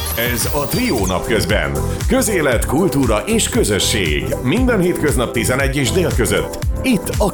Ez a Trió napközben. Közélet, kultúra és közösség. Minden hétköznap 11 és dél között. Itt a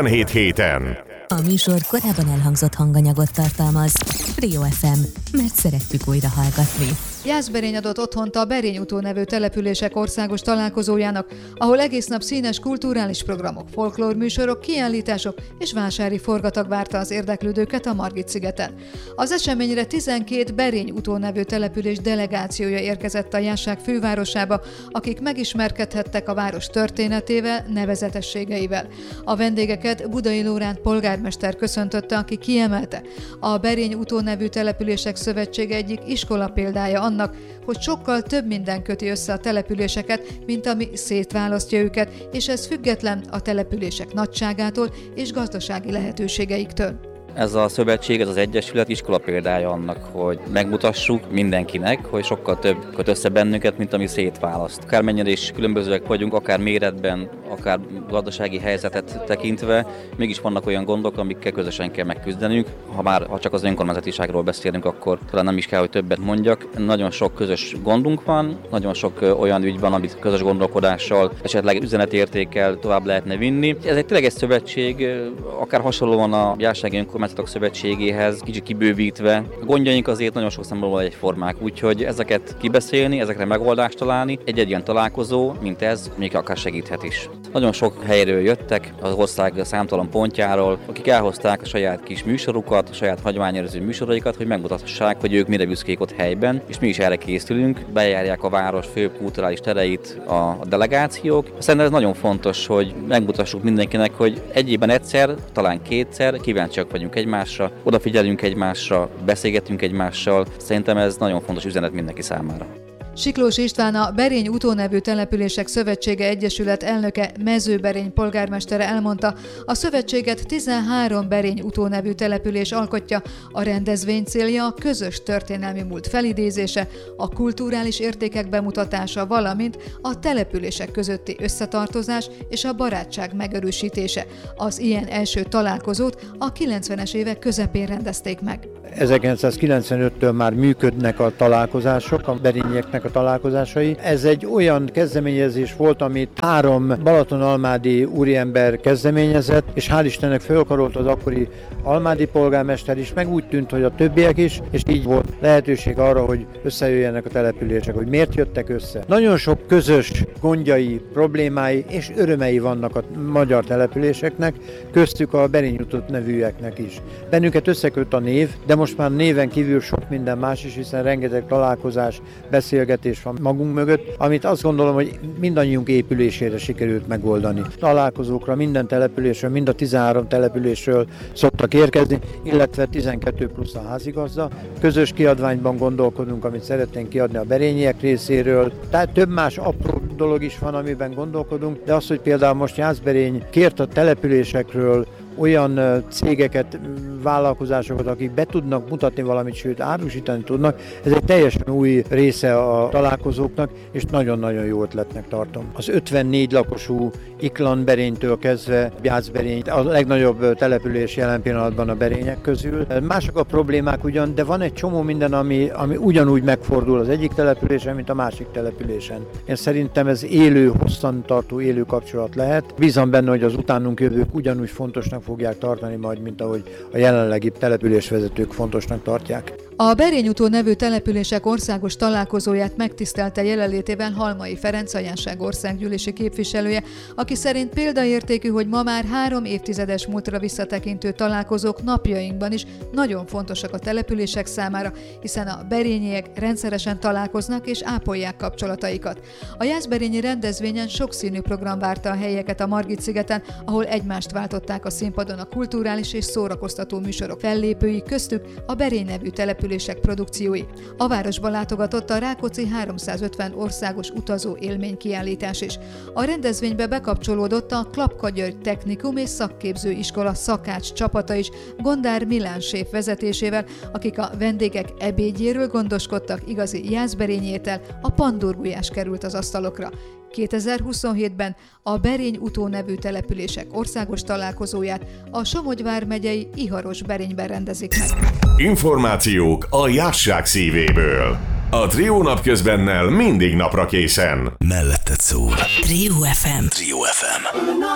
97.7-en. A műsor korábban elhangzott hanganyagot tartalmaz. Trió FM, mert szerettük újra hallgatni. Jászberény adott otthont a Berény utó nevű települések országos találkozójának, ahol egész nap színes kulturális programok, folklórműsorok, kiállítások és vásári forgatag várta az érdeklődőket a Margit-szigeten. Az eseményre 12 Berény utó nevű település delegációja érkezett a Jászság fővárosába, akik megismerkedhettek a város történetével, nevezetességeivel. A vendégeket Budai Lóránt polgármester köszöntötte, aki kiemelte: a Berény utó nevű települések szövetsége egyik iskola példája annak, hogy sokkal több minden köti össze a településeket, mint ami szétválasztja őket, és ez független a települések nagyságától és gazdasági lehetőségeiktől. Ez a szövetség, ez az egyesület iskola példája annak, hogy megmutassuk mindenkinek, hogy sokkal több köt össze bennünket, mint ami szétválaszt. Akármennyire is különbözőek vagyunk, akár méretben, akár gazdasági helyzetet tekintve, mégis vannak olyan gondok, amikkel közösen kell megküzdenünk. Ha csak az önkormányzatiságról beszélünk, akkor talán nem is kell, hogy többet mondjak. Nagyon sok közös gondunk van, nagyon sok olyan ügy van, amit közös gondolkodással, esetleg üzenetértékkel tovább lehetne vinni. Ez egy tényleg egy szövetség, akár hasonlóan a Jászsági Önkormányzatok Szövetségéhez, kicsit kibővítve. A gondjaink azért nagyon sok szempontból egyformák, úgyhogy ezeket kibeszélni, ezekre megoldást találni, egy ilyen találkozó, mint ez, még akár segíthet is. Nagyon sok helyről jöttek, az ország számtalan pontjáról, akik elhozták a saját kis műsorukat, a saját hagyományőrző műsoraikat, hogy megmutathassák, hogy ők mire büszkék ott helyben, és mi is erre készülünk. Bejárják a város főbb kulturális tereit a delegációk. Szerintem ez nagyon fontos, hogy megmutassuk mindenkinek, hogy egy évben egyszer, talán kétszer kíváncsiak vagyunk egymásra, odafigyelünk egymásra, beszélgetünk egymással. Szerintem ez nagyon fontos üzenet mindenki számára. Siklós István, a Berény utó nevű települések szövetsége egyesület elnöke, Mezőberény polgármestere elmondta, a szövetséget 13 Berény utó nevű település alkotja, a rendezvény célja a közös történelmi múlt felidézése, a kulturális értékek bemutatása, valamint a települések közötti összetartozás és a barátság megerősítése. Az ilyen első találkozót a 90-es évek közepén rendezték meg. 1995-től már működnek a találkozások, a berényieknek a találkozásai. Ez egy olyan kezdeményezés volt, amit 3 balatonalmádi úriember kezdeményezett, és hál' Istennek fölkarolt az akkori almádi polgármester is, meg úgy tűnt, hogy a többiek is, és így volt lehetőség arra, hogy összejöjjenek a települések, hogy miért jöttek össze. Nagyon sok közös gondjai, problémái és örömei vannak a magyar településeknek, köztük a Berény utó nevűeknek is. Bennünket összeköt a név, de most már néven kívül sok minden más is, hiszen rengeteg találkozás, beszélgetés van magunk mögött, amit azt gondolom, hogy mindannyiunk épülésére sikerült megoldani. Találkozókra minden településről, mind a 13 településről szoktak érkezni, illetve 12 plusz a házigazda. Közös kiadványban gondolkodunk, amit szeretnénk kiadni a berényiek részéről. Tehát több más apró dolog is van, amiben gondolkodunk, de az, hogy például most Jászberény kért a településekről olyan cégeket, vállalkozásokat, akik be tudnak mutatni valamit, sőt árusítani tudnak, ez egy teljesen új része a találkozóknak, és nagyon-nagyon jó ötletnek tartom. Az 54 lakosú Iklan-Berénytől kezdve Jászberény a legnagyobb település jelen pillanatban a berények közül. Mások a problémák ugyan, de van egy csomó minden, ami ugyanúgy megfordul az egyik településen, mint a másik településen. Én szerintem ez élő, hosszantartó élő kapcsolat lehet. Bízom benne, hogy az utánunk jövők ugyanúgy fontosnak fogják tartani majd, mint ahogy a jelenlegi településvezetők fontosnak tartják. A Berény utó nevű települések országos találkozóját megtisztelte jelenlétével Halmai Ferenc, a Jászság országgyűlési képviselője, aki szerint példaértékű, hogy ma már 3 évtizedes múltra visszatekintő találkozók napjainkban is nagyon fontosak a települések számára, hiszen a berényiek rendszeresen találkoznak és ápolják kapcsolataikat. A jászberényi rendezvényen sokszínű program várta a helyeket a Margit-szigeten, ahol egymást váltották a színpadon a kulturális és szórakoztató műsorok fellépői, köztük a Berény nevű települések produkciói. A városba látogatott a Rákóczi 350 országos utazó élménykiállítás is. A rendezvénybe bekapcsolódott a Klapka György Technikum és Szakképző Iskola szakács csapata is, Gondár Milán séf vezetésével, akik a vendégek ebédjéről gondoskodtak, igazi jászberényi étel, a pandurgulyás került az asztalokra. 2027-ben a Berény utó nevű települések országos találkozóját a Somogy vármegyei Iharos Berényben rendezik meg. Információk a Jászság szívéből. A Trió napközbennel mindig napra készen. Melletted szól. Trio FM. Trio FM.